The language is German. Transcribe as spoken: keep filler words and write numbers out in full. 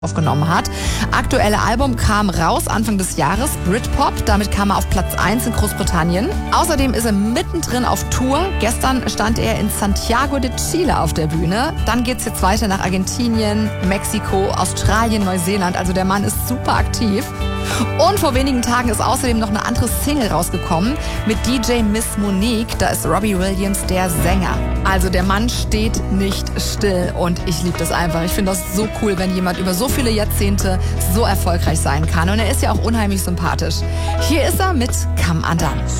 aufgenommen hat. Aktuelle Album kam raus Anfang des Jahres, Britpop. Damit kam er auf Platz eins in Großbritannien. Außerdem ist er mittendrin auf Tour. Gestern stand er in Santiago de Chile auf der Bühne. Dann geht's jetzt weiter nach Argentinien, Mexiko, Australien, Neuseeland. Also der Mann ist super aktiv. Und vor wenigen Tagen ist außerdem noch eine andere Single rausgekommen mit D J Miss Monique. Da ist Robbie Williams der Sänger. Also der Mann steht nicht still und ich liebe das einfach. Ich finde das so cool, wenn jemand über so viele Jahrzehnte so erfolgreich sein kann. Und er ist ja auch unheimlich sympathisch. Hier ist er mit Come Undone.